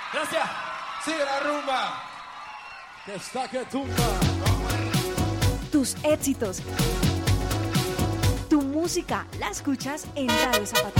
Gracias. Sigue la rumba. Que está que tumba. Tus éxitos. Tu música la escuchas en Radio Zapata.